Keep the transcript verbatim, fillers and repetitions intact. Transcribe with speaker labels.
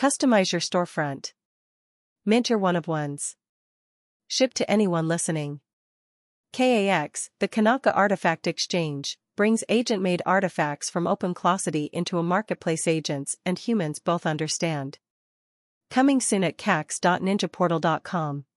Speaker 1: Customize your storefront. Mint your one-of-ones. Ship to anyone listening. K A X, the Kanaka Artifact Exchange, brings agent-made artifacts from OpenClosity into a marketplace agents and humans both understand. Coming soon at cax dot ninja portal dot com.